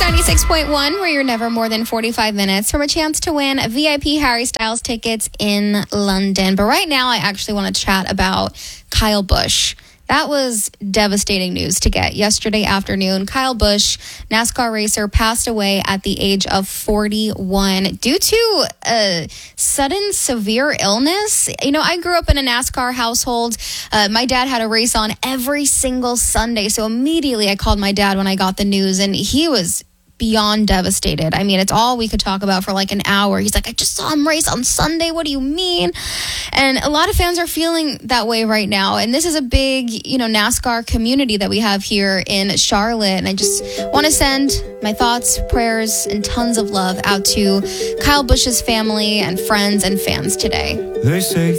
96.1, where you're never more than 45 minutes from a chance to win VIP Harry Styles tickets in London. But right now, I actually want to chat about Kyle Busch. That was devastating news to get yesterday afternoon. Kyle Busch, NASCAR racer, passed away at the age of 41 due to a sudden severe illness. You know, I grew up in a NASCAR household. My dad had a race on every single Sunday. So immediately I called my dad when I got the news, and he was beyond devastated. I mean, it's all we could talk about for like an hour. He's like, I just saw him race on Sunday. What do you mean? And a lot of fans are feeling that way right now. And this is a big, NASCAR community that we have here in Charlotte. And I just want to send my thoughts, prayers, and tons of love out to Kyle Busch's family and friends and fans today. They say